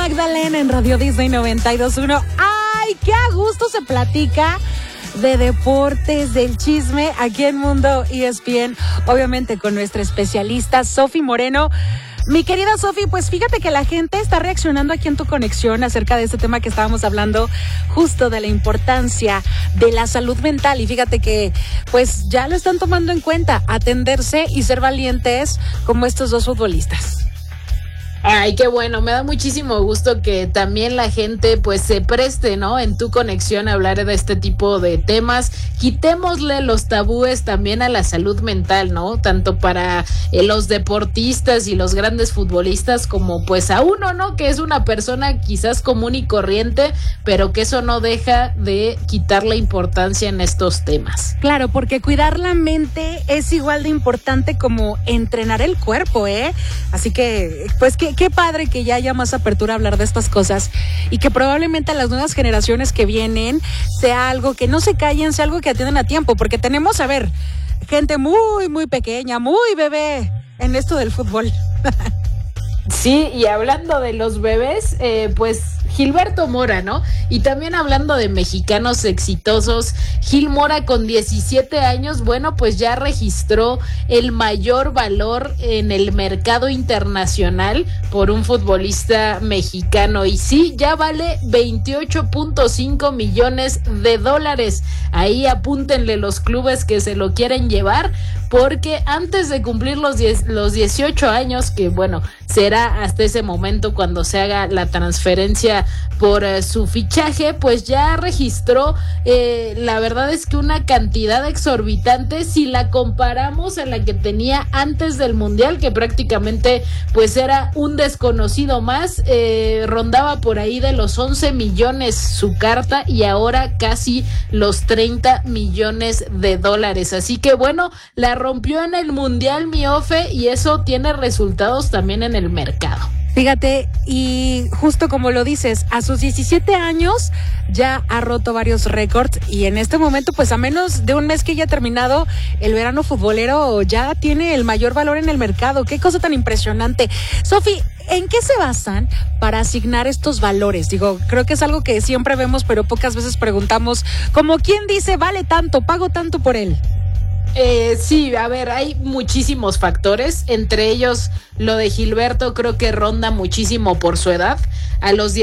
Magdalena en Radio Disney 92.1. ¡Ay, qué a gusto se platica de deportes, del chisme aquí en Mundo ESPN! Obviamente con nuestra especialista Sofi Moreno. Mi querida Sofi, pues fíjate que la gente está reaccionando aquí en tu conexión acerca de este tema que estábamos hablando, justo de la importancia de la salud mental. Y fíjate que pues ya lo están tomando en cuenta, atenderse y ser valientes como estos dos futbolistas. Ay, qué bueno, me da muchísimo gusto que también la gente pues se preste, ¿no? En tu conexión a hablar de este tipo de temas. Quitémosle los tabúes también a la salud mental, ¿no? Tanto para los deportistas y los grandes futbolistas como pues a uno, ¿no? Que es una persona quizás común y corriente, pero que eso no deja de quitar la importancia en estos temas. Claro, porque cuidar la mente es igual de importante como entrenar el cuerpo, ¿eh? Así que, pues qué padre que ya haya más apertura a hablar de estas cosas y que probablemente a las nuevas generaciones que vienen sea algo que no se callen, sea algo que atiendan a tiempo, porque tenemos, a ver, gente muy, muy pequeña, muy bebé en esto del fútbol. Sí, y hablando de los bebés, pues Gilberto Mora, ¿no? Y también hablando de mexicanos exitosos, Gil Mora con 17 años, bueno, pues ya registró el mayor valor en el mercado internacional por un futbolista mexicano. Y sí, ya vale 28.5 millones de dólares. Ahí apúntenle los clubes que se lo quieren llevar, porque antes de cumplir los 18 años, que bueno, será hasta ese momento cuando se haga la transferencia por su fichaje, pues ya registró, la verdad es que una cantidad exorbitante si la comparamos a la que tenía antes del Mundial, que prácticamente pues era un desconocido más, rondaba por ahí de los 11 millones su carta y ahora casi los 30 millones de dólares. Así que bueno, la rompió en el Mundial, mi Ofe, y eso tiene resultados también en el mercado. Fíjate, y justo como lo dices, a sus 17 años ya ha roto varios récords y en este momento, pues a menos de un mes que haya terminado el verano futbolero, ya tiene el mayor valor en el mercado. Qué cosa tan impresionante. Sofi, ¿en qué se basan para asignar estos valores? Digo, creo que es algo que siempre vemos, pero pocas veces preguntamos, como quién dice, vale tanto, pago tanto por él. Sí, a ver, hay muchísimos factores, entre ellos lo de Gilberto creo que ronda muchísimo por su edad. A los